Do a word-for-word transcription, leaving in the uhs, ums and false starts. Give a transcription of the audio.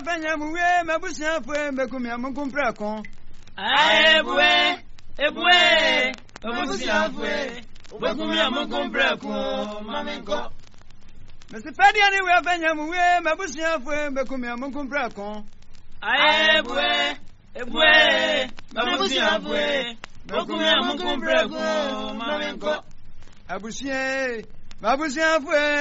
afanya muwe mabusia fwe mbekumya mukumpra kon. Ebwe, ebwe, mabusia fwe mbekumya mukumpra kon mamenko. Mister Fadia ni we afanya muwe mabusia fwe mbekumya mukumpra kon. Ebwe, ebwe, mabusia fwe mbekumya mukumpra kon mamenko. Abusie, mabusia fwe